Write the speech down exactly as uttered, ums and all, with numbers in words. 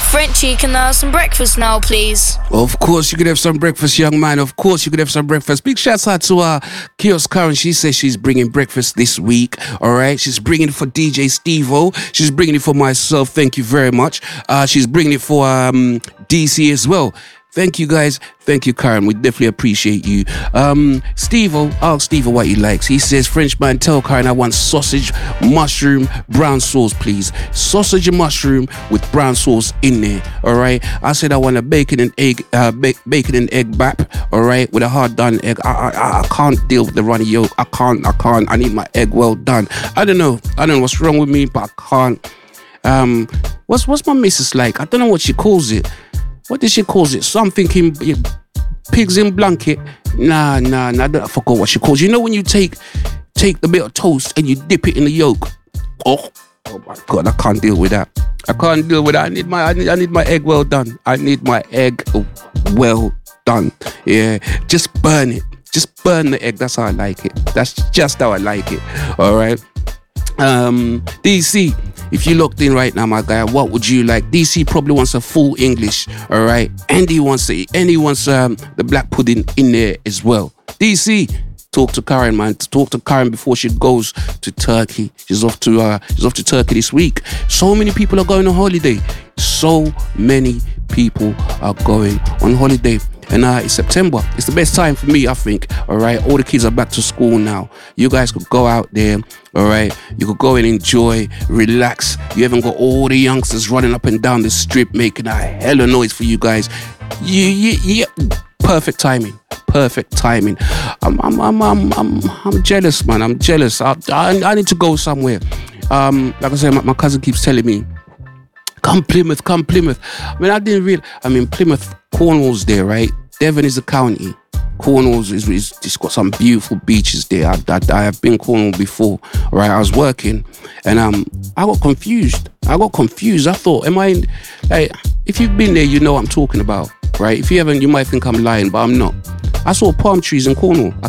Frenchie, can I have some breakfast now, please? Of course you could have some breakfast, young man. Of course you could have some breakfast. Big shouts out to uh, Kiosk Karen. She says she's bringing breakfast this week. All right. She's bringing it for D J Steve-O. She's bringing it for myself. Thank you very much. Uh, she's bringing it for um, D C as well. Thank you, guys. Thank you, Karen. We definitely appreciate you. Um, Steve-O, ask Steve-O what he likes. He says, Frenchman, tell Karen I want sausage, mushroom, brown sauce, please. Sausage and mushroom with brown sauce in there, all right? I said I want a bacon and egg, uh, ba- bacon and egg bap, all right, with a hard done egg. I, I, I can't deal with the runny yolk. I can't, I can't. I need my egg well done. I don't know. I don't know what's wrong with me, but I can't. Um, what's, what's my missus like? I don't know what she calls it. What did she call it? Something in pigs in blanket. Nah, nah, nah. I forgot what she calls. You know when you take take the bit of toast and you dip it in the yolk. Oh, oh my God! I can't deal with that. I can't deal with that. I need my I need, I need my egg well done. I need my egg well done. Yeah, just burn it. Just burn the egg. That's how I like it. That's just how I like it. All right. Um, D C, if you locked in right now, my guy, what would you like? D C probably wants a full English, all right? Andy wants it. Andy wants um the black pudding in there as well. D C, talk to Karen, man. Talk to Karen before she goes to Turkey. She's off to uh she's off to Turkey this week. So many people are going on holiday. So many people are going on holiday. And uh, it's September. It's the best time for me, I think. All right. All the kids are back to school now. You guys could go out there. All right. You could go and enjoy, relax. You haven't got all the youngsters running up and down the strip making a hell of noise for you guys. You, you, you, perfect timing. Perfect timing. I'm, I'm, I'm, I'm, I'm, I'm jealous, man. I'm jealous. I, I, I need to go somewhere. Um, like I said, my, my cousin keeps telling me, come Plymouth, come Plymouth. I mean, I didn't really, I mean, Plymouth, Cornwall's there, right? Devon is a county. Cornwall's is, is it's got some beautiful beaches there. I, I, I have been Cornwall before, right? I was working and um, I got confused. I got confused. I thought, am I, in, like, if you've been there, you know what I'm talking about, right? If you haven't, you might think I'm lying, but I'm not. I saw palm trees in Cornwall. I